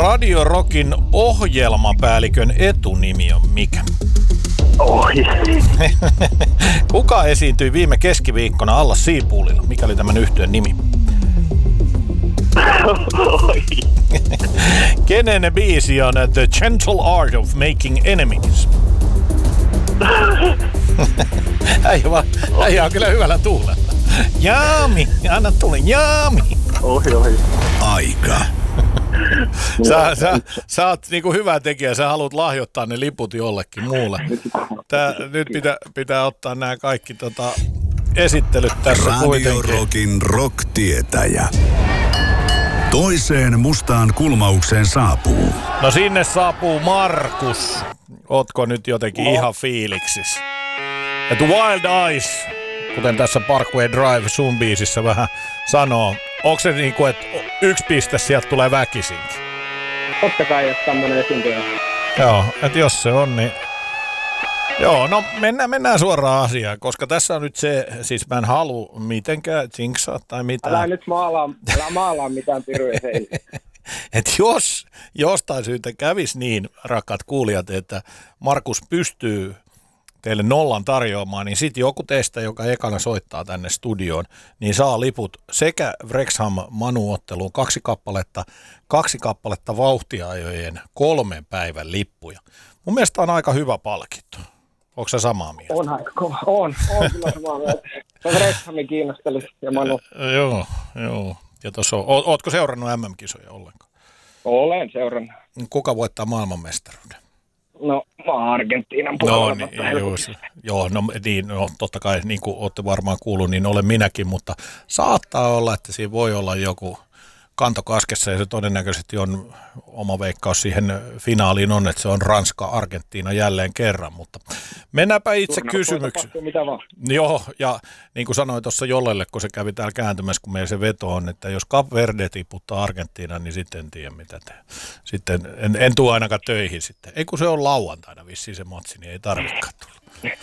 Radio Rockin ohjelmapäällikön etunimi on mikä? Oi. Kuka esiintyi viime keskiviikkona Alla Seapoolilla? Mikä oli tämän yhtyeen nimi? Oi. Kenen biisi on The Gentle Art of Making Enemies? Äijä on kyllä hyvällä tuulella. Jaami, anna tulla, jaami. Ohi. Aika. Sä oot niinku hyvä tekijä, sä haluat lahjoittaa ne liput jollekin muulle. Nyt pitää ottaa nämä kaikki esittelyt tässä kuitenkin. Radio Rockin rock-tietäjä. Toiseen mustaan kulmaukseen saapuu. No sinne saapuu Markus. Ootko nyt jotenkin ihan fiiliksis? Et Wild Eyes, kuten tässä Parkway Drive sun biisissä vähän sanoo. Onko se niinku, että 1 piste sieltä tulee väkisinkin? Totta kai, jos tämmönen esiintyjä. Joo, että jos se on, niin... Joo, no mennään suoraan asiaan, koska tässä on nyt se, siis mä en halua mitenkään jinksaa tai mitään. Älä nyt maalaa mitään piruja heille. Että jos jostain syytä kävisi niin, rakkaat kuulijat, että Markus pystyy teille 0 tarjoamaan, niin sitten joku teistä, joka ekana soittaa tänne studioon, niin saa liput sekä Wrexham-Manu-otteluun 2 kappaletta vauhtiajojen 3 päivän lippuja. Mun mielestä on aika hyvä palkinto. Onko sä samaa mieltä? On aika kova. On kyllä samaa mieltä. Se on Wrexhamin kiinnostelus ja Manu. Joo. Ja tuossa ootko seurannut MM-kisoja ollenkaan? Olen seurannut. Kuka voittaa maailmanmestaruuden? No, mä oon Argentiinan puolella. No totta kai, niin kuin olette varmaan kuullut, niin olen minäkin, mutta saattaa olla, että siinä voi olla joku kantokaskessa ja se todennäköisesti on oma veikkaus siihen finaaliin on, että se on Ranska-Argentiina jälleen kerran, mutta mennäänpä itse kysymykseen. Joo, ja niin kuin sanoin tuossa Jollelle, kun se kävi täällä kääntymässä, kun meillä se veto on, että jos Cap Verde tiputtaa Argentiinan, niin sitten en tiedä mitä tehdä. Sitten en tule ainakaan töihin sitten. Ei kun se on lauantaina vissiin se matsi, niin ei tarvitsekaan tulla.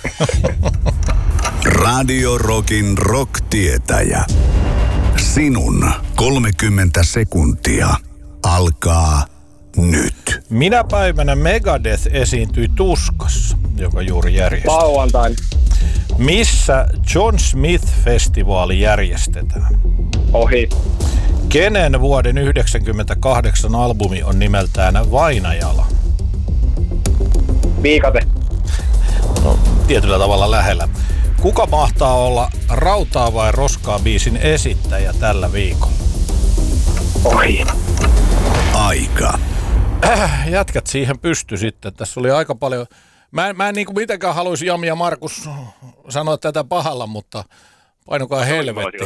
Radio Rockin rock-tietäjä. Sinun 30 sekuntia alkaa nyt. Minä päivänä Megadeth esiintyi Tuskassa, joka juuri järjestetään? Lauantaina. Missä John Smith-festivaali järjestetään? Ohi. Kenen vuoden 1998 albumi on nimeltään Vainajala? Viikate. No, tietyllä tavalla lähellä. Kuka mahtaa olla Rautaa vai Roskaa biisin esittäjä tällä viikolla? Ohi. Aika. Jätkät siihen pysty sitten. Tässä oli aika paljon... Mä en niin kuin mitenkään haluaisi Jami ja Markus sanoa tätä pahalla, mutta painokaa helvetti.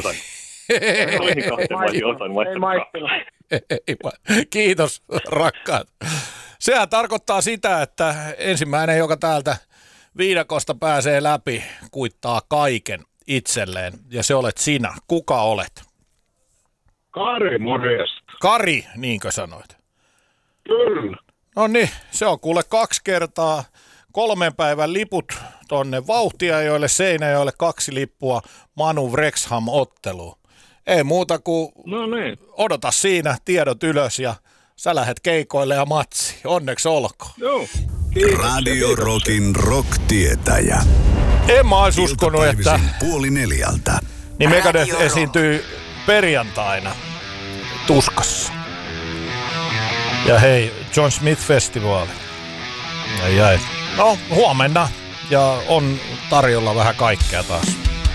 Ei maistunut. Kiitos, rakkaat. Sehän tarkoittaa sitä, että ensimmäinen, joka täältä viidakosta pääsee läpi, kuittaa kaiken itselleen. Ja se olet sinä. Kuka olet? Kari, morjesta. Kari, niinkö sanoit? Kyllä. No niin, se on kuule 2 kertaa 3 päivän liput tonne Vauhtiajoille, Seinäjoelle 2 lippua Manu Wrexham-otteluun. Ei muuta kuin odota siinä tiedot ylös ja sä lähet keikoille ja matsi. Onneksi olkoon. Joo. Radio Rockin rock-tietäjä. En mä ois uskonut, että 3:30. niin Megadeth esiintyy perjantaina Tuskassa. Ja hei, John Smith-festivaali. Ai. No, huomenna. Ja on tarjolla vähän kaikkea taas.